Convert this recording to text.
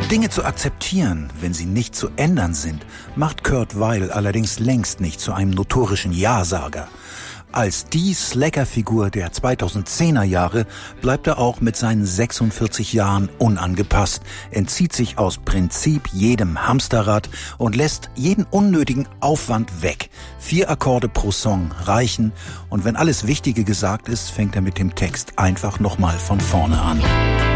Dinge zu akzeptieren, wenn sie nicht zu ändern sind, macht Kurt Weill allerdings längst nicht zu einem notorischen Ja-Sager. Als die Slacker-Figur der 2010er Jahre bleibt er auch mit seinen 46 Jahren unangepasst, entzieht sich aus Prinzip jedem Hamsterrad und lässt jeden unnötigen Aufwand weg. 4 Akkorde pro Song reichen und wenn alles Wichtige gesagt ist, fängt er mit dem Text einfach nochmal von vorne an.